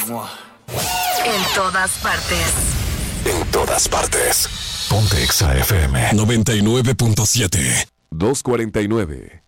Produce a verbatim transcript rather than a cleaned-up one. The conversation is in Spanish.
En todas partes. En todas partes. Ponte Exa F M noventa y nueve punto siete. dos cuarenta y nueve.